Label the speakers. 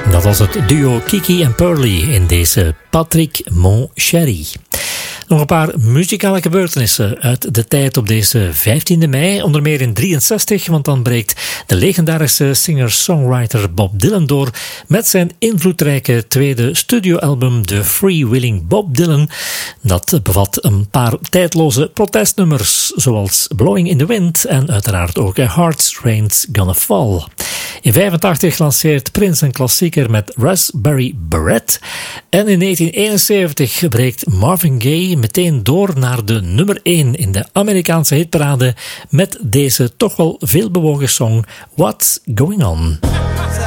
Speaker 1: Dat was het duo Kiki en Pearly in deze Patrick Mon Chéri. Nog een paar muzikale gebeurtenissen uit de tijd op deze 15e mei. Onder meer in 63, want dan breekt de legendarische singer-songwriter Bob Dylan door met zijn invloedrijke tweede studioalbum The Freewheeling Bob Dylan. Dat bevat een paar tijdloze protestnummers, zoals Blowing in the Wind en uiteraard ook Heartstrings Gonna Fall. In 85 lanceert Prince een klassieker met Raspberry Beret. En in 1971 breekt Marvin Gaye meteen door naar de nummer 1 in de Amerikaanse hitparade met deze toch wel veelbewogen song What's Going On.